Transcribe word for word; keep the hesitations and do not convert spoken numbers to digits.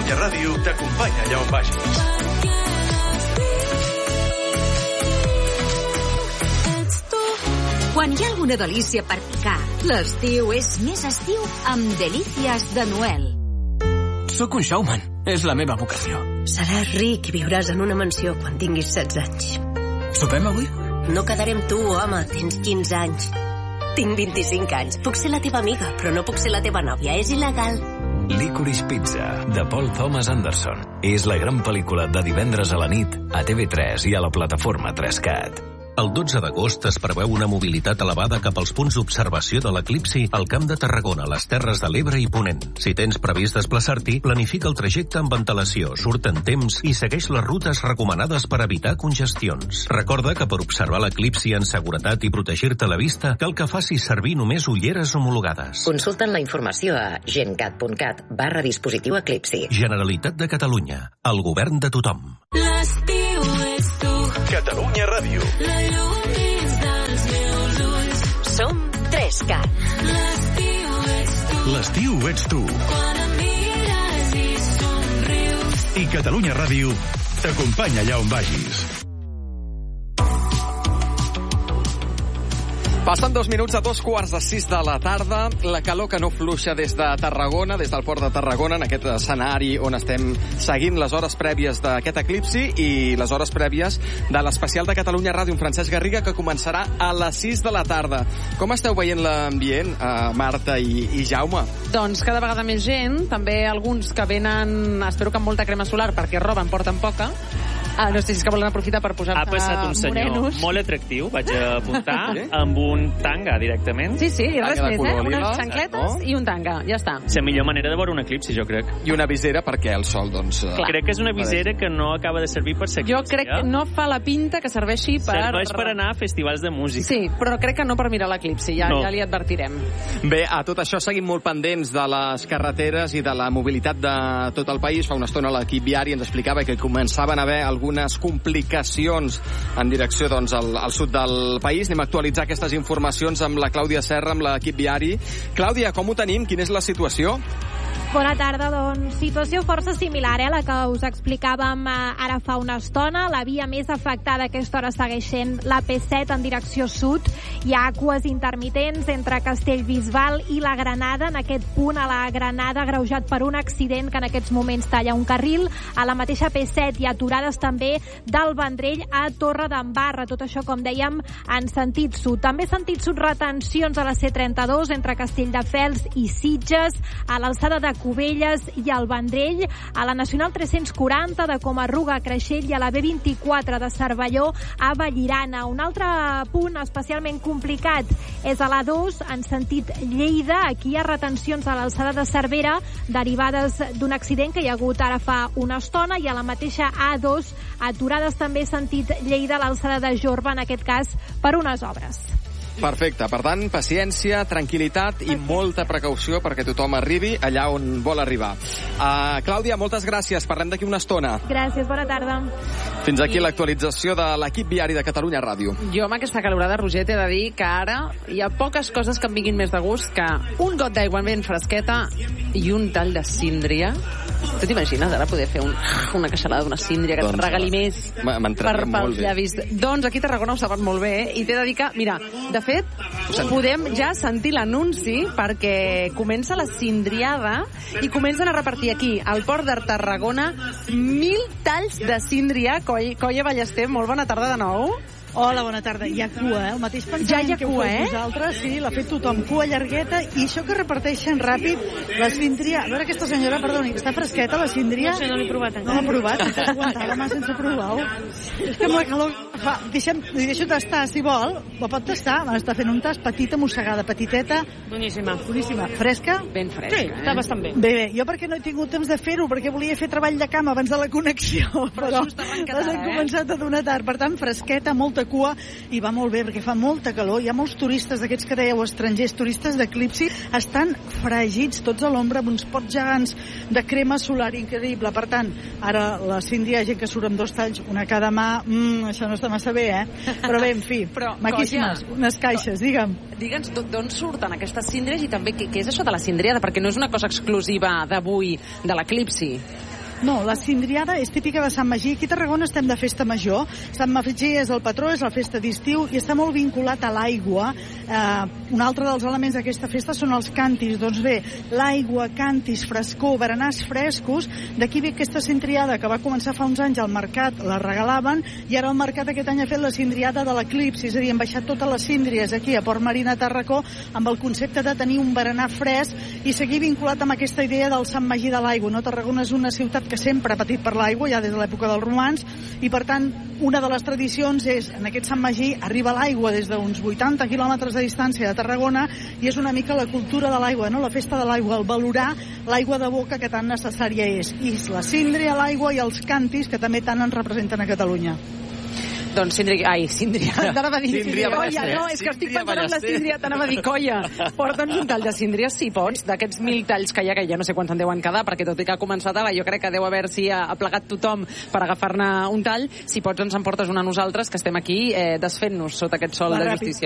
Catalunya Ràdio t'acompanya allà on vagis. Quan hi ha alguna delícia per picar, l'estiu és més estiu amb Delícies de Noel. Soc un showman. És la meva vocació. Seràs ric i viuràs en una mansió quan tinguis setze anys. Sopem avui? No quedaré amb tu, home. Tens quinze anys. Tinc vint-i-cinc anys. Puc ser la teva amiga, però no puc ser la teva nòvia. És il·legal. Licorice Pizza, de Paul Thomas Anderson. És la gran pel·lícula de divendres a la nit a T V tres i a la plataforma tres cat. El dotze d'agost es preveu una mobilitat elevada cap als punts d'observació de l'eclipsi al Camp de Tarragona, les Terres de l'Ebre i Ponent. Si tens previst desplaçar-t'hi, planifica el trajecte amb antelació, surt en temps i segueix les rutes recomanades per evitar congestions. Recorda que per observar l'eclipsi en seguretat i protegir-te la vista, cal que facis servir només ulleres homologades. Consulten la informació a gencat.cat barra dispositiu eclipsi. Generalitat de Catalunya, el govern de tothom. L'estiu és tu. Catalunya Ràdio. La llum dins dels meus ulls. Som tres cat. L'estiu ets tu. L'estiu ets tu. Quan em mires i somrius. I Catalunya Ràdio t'acompanya allà on vagis. Passen dos minuts a dos quarts de sis de la tarda. La calor que no fluixa des de Tarragona, des del port de Tarragona, en aquest escenari on estem seguint les hores prèvies d'aquest eclipsi i les hores prèvies de l'especial de Catalunya Ràdio amb Francesc Garriga, que començarà a les sis de la tarda. Com esteu veient l'ambient, eh, Marta i, i Jaume? Doncs cada vegada més gent, també alguns que venen, espero que amb molta crema solar, perquè roba en porten poca. Ah, no sé si és que volen aprofitar per posar-se morenos. Ha passat un senyor morenos. Molt atractiu, vaig apuntar, sí? Amb un tanga directament. Sí, sí, i res més, eh? Lila, Unes xancletes no? I un tanga, ja està. És la millor manera de veure un eclipsi, jo crec. I una visera perquè el sol, doncs... Clar. Crec que és una visera que no acaba de servir per ser eclipsi. Jo crec que no fa la pinta que serveixi per... Serveix per anar a festivals de música. Sí, però crec que no per mirar l'eclipsi, ja, no. ja li advertirem. Bé, a tot això seguim molt pendents de les carreteres i de la mobilitat de tot el país. Fa una estona l'equip viari ens explicava que començaven a haver algunes complicacions en direcció doncs, al, al sud del país. Anem a actualitzar aquestes informacions amb la Clàudia Serra, amb l'equip viari. Clàudia, com ho tenim? Quina és la situació? Bona tarda, doncs situació força similar, eh, la que us explicàvem eh, ara fa una estona. La via més afectada a aquesta hora segueix sent la P set en direcció sud. Hi ha cues intermitents entre Castellbisbal i la Granada. En aquest punt, a la Granada, agreujat per un accident que en aquests moments talla un carril. A la mateixa P set hi ha aturades també del Vendrell a Torredembarra. Tot això, com dèiem, en sentit sud. També sentit sud retencions a la C trenta-dos entre Castelldefels i Sitges, a l'alçada de Cubelles i al Vendrell, a la Nacional tres-cents quaranta de Comarruga a Creixell i a la B vint-i-quatre de Cervelló a Vallirana. Un altre punt especialment complicat és a l'A dos en sentit Lleida. Aquí hi ha retencions a l'alçada de Cervera derivades d'un accident que hi ha hagut ara fa una estona, i a la mateixa A dos aturades també sentit Lleida a l'alçada de Jorba, en aquest cas per unes obres. Perfecte, per tant, paciència, tranquil·litat i molta precaució perquè tothom arribi allà on vol arribar. Uh, Clàudia, moltes gràcies, parlem d'aquí una estona. Gràcies, bona tarda. Fins aquí l'actualització de l'equip viari de Catalunya Ràdio. Jo amb aquesta calorada, Roger, t'he de dir que ara hi ha poques coses que em vinguin més de gust que un got d'aigua ben fresqueta i un tall de síndria. Tu t'imagines ara poder fer un, una queixalada d'una síndria que doncs, et regali més per, pels llavis? Doncs aquí a Tarragona ho saben molt bé, eh? I t'he de dir que, mira, de fet, podem ja sentir l'anunci perquè comença la síndriada i comencen a repartir aquí, al port de Tarragona, mil talls de síndria. Colla Ballester, molt bona tarda de nou. Hola, bona tarda. Hi ha cua, eh? El mateix pensament ja hi ha que cua, eh? vosaltres, sí, l'ha fet tothom. Cua llargueta, i això que reparteixen ràpid, la síndria... A veure, aquesta senyora, perdoni, està fresqueta, la síndria? No sé, no l'he provat encara. No l'ha provat, no t'has aguantat la mà sense provar-ho. És que amb la calor... Fa, deixem, li deixo tastar, si vol, la pot tastar. Està fent un tast, petita, mossegada, petiteta. Boníssima. Boníssima. Fresca? Ben fresca. Sí, està bastant bé. Bé, bé, jo perquè no he tingut temps de fer-ho, perquè volia fer treball de cama abans de la connexió, però, però les he començat a donar tard. Per tant, fresqueta, molta cua, i va molt bé perquè fa molta calor. Hi ha molts turistes d'aquests que dèieu estrangers, turistes d'eclipsi, estan fregits tots a l'ombra amb uns pots gegants de crema solar increïble. Per tant, ara la síndria, gent que surt amb dos talls, una a cada mà, mm, això no està massa bé, eh? Però bé, en fi, però, maquíssimes, colla, unes caixes, digue'm. Digue'ns d'on surten aquestes síndries i també què, què és això de la síndriada, perquè no és una cosa exclusiva d'avui, de l'eclipsi. No, la cindriada és típica de Sant Magí. Aquí a Tarragona estem de festa major. Sant Magí és el patró, és la festa d'estiu i està molt vinculat a l'aigua. Eh, un altre dels elements d'aquesta festa són els càntirs. Doncs bé, l'aigua, càntirs, frescor, berenars frescos. D'aquí ve aquesta cindriada que va començar fa uns anys al mercat, la regalaven, i ara el mercat aquest any ha fet la cindriada de l'eclipsi, és a dir, han baixat totes les síndries aquí a Port Marina, a Tarracó, amb el concepte de tenir un berenar fresc i seguir vinculat amb aquesta idea del Sant Magí de l'aigua. No? Tarragona és una ciutat que sempre ha patit per l'aigua, ja des de l'època dels romans, i per tant, una de les tradicions és, en aquest Sant Magí, arriba l'aigua des d'uns vuitanta quilòmetres de distància de Tarragona, i és una mica la cultura de l'aigua, no? La festa de l'aigua, el valorar l'aigua de boca que tan necessària és. I la síndria, l'aigua i els càntirs, que també tant ens representen a Catalunya. Doncs síndria... Ai, síndria. T'anava a dir síndria colla. No, és que estic pensant en la síndria, t'anava a dir colla. Porta'ns un tall de síndria, si pots, d'aquests mil talls que hi ha, que ja no sé quants en deuen quedar, perquè tot i que ha començat ara, jo crec que deu haver-s'hi ha plegat tothom per agafar-ne un tall. Si pots, ens en portes una a nosaltres, que estem aquí eh, desfent-nos sota aquest sol de justícia.